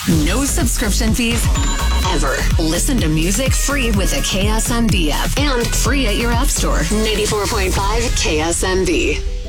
No subscription fees ever. Listen to music free with the KSMB app and free at your app store. 94.5 KSMB.